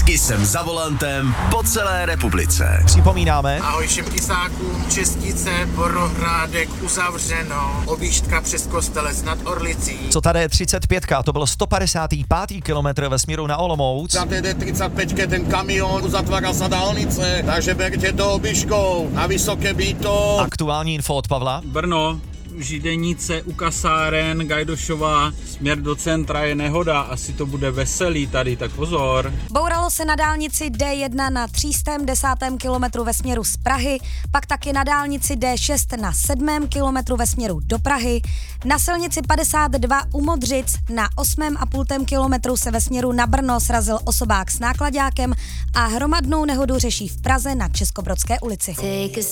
I jsem za volantem po celé republice. Připomínáme, Ahoj všem kysákům, Čestice, Borohrádek, uzavřeno, objížďka přes Kostelec nad Orlicí. co tady je 35, to byl 155. kilometr ve směru na Olomouc. Za té D35 ten kamion uzatvára sa dálnice, takže berte to objížďkou na Vysoké Býto. Aktuální info od Pavla. Brno, Židenice u kasáren, Gajdošová, směr do centra je nehoda, asi to bude veselý tady, tak pozor. Bouralo se na dálnici D1 na 310. kilometru ve směru z Prahy, pak taky na dálnici D6 na 7. kilometru ve směru do Prahy, na silnici 52 u Modřic na 8,5 kilometru se ve směru na Brno srazil osobák s náklaďákem a hromadnou nehodu řeší v Praze na Českobrodské ulici.